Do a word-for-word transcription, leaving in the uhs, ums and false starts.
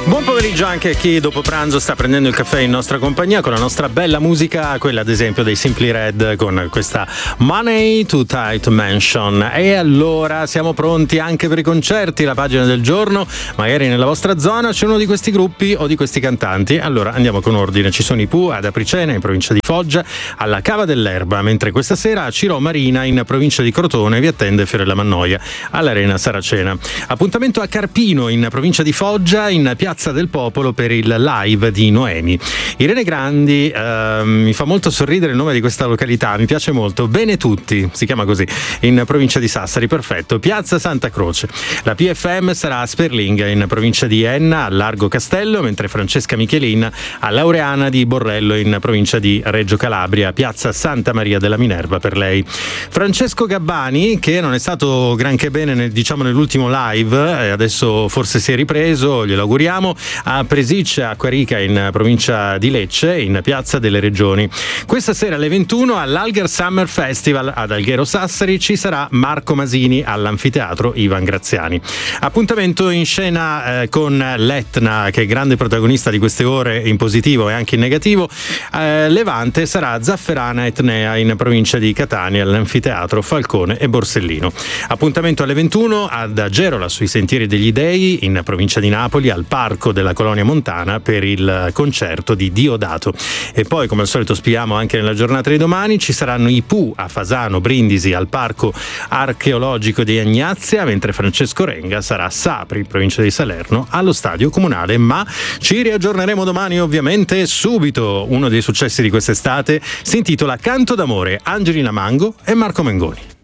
Buon pomeriggio anche a chi dopo pranzo sta prendendo il caffè in nostra compagnia con la nostra bella musica, quella ad esempio dei Simply Red con questa Money Too Tight Mansion. E allora siamo pronti anche per i concerti, la pagina del giorno, magari nella vostra zona c'è uno di questi gruppi o di questi cantanti. Allora andiamo con ordine, ci sono i Pooh ad Apricena in provincia di Foggia, alla Cava dell'Erba, mentre questa sera a Cirò Marina in provincia di Crotone vi attende Fiorella Mannoia all'Arena Saracena. Appuntamento a Carpino in provincia di Foggia, in piazza del Popolo per il live di Noemi. Irene Grandi, eh, mi fa molto sorridere il nome di questa località, mi piace molto. Bene Tutti, si chiama così, in provincia di Sassari, perfetto. Piazza Santa Croce. La P F M sarà a Sperlinga in provincia di Enna, a Largo Castello, mentre Francesca Michelin a Laureana di Borrello in provincia di Reggio Calabria, Piazza Santa Maria della Minerva per lei. Francesco Gabbani, che non è stato granché bene nel, diciamo nell'ultimo live, e adesso forse si è ripreso, glielo auguriamo, a Presicce, Acquarica in provincia di Lecce, in Piazza delle Regioni. Questa sera alle ventuno all'Alger Summer Festival ad Alghero Sassari ci sarà Marco Masini all'Anfiteatro Ivan Graziani. Appuntamento in scena eh, con l'Etna, che è grande protagonista di queste ore in positivo e anche in negativo. Eh, Levante sarà Zafferana Etnea in provincia di Catania all'Anfiteatro Falcone e Borsellino. Appuntamento alle ventuno ad Agerola sui Sentieri degli Dei in provincia di Napoli al Parco della Colonia Montana per il concerto di Diodato. E poi, come al solito, spiamo anche nella giornata di domani ci saranno i Pooh a Fasano, Brindisi, al Parco Archeologico di Agnazia, mentre Francesco Renga sarà a Sapri, provincia di Salerno, allo Stadio Comunale. Ma ci riaggiorneremo domani ovviamente subito. Uno dei successi di quest'estate si intitola Canto d'amore, Angelina Mango e Marco Mengoni.